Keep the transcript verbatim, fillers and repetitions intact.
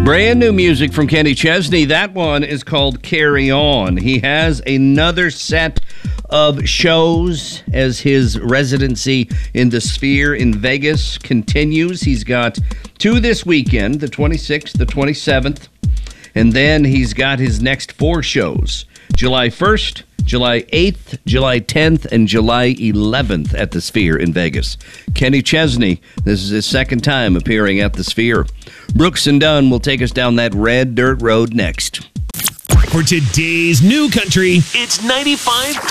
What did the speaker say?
Brand new music from Kenny Chesney. That one is called Carry On. He has another set of shows as his residency in the Sphere in Vegas continues. He's got two this weekend, the twenty-sixth, the twenty-seventh, and then he's got his next four shows, July first, July eighth, July tenth, and July eleventh at the Sphere in Vegas. Kenny Chesney, this is his second time appearing at the Sphere. Brooks and Dunn will take us down that red dirt road next. For today's new country, it's ninety-five.